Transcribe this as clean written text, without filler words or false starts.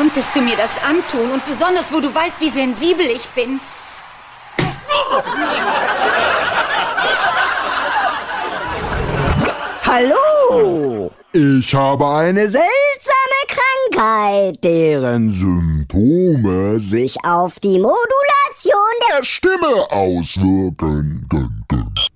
konntest du mir das antun? Und besonders, wo du weißt, wie sensibel ich bin. Hallo! Ich habe eine seltsame Krankheit, deren Symptome sich auf die Modulation der Stimme auswirken.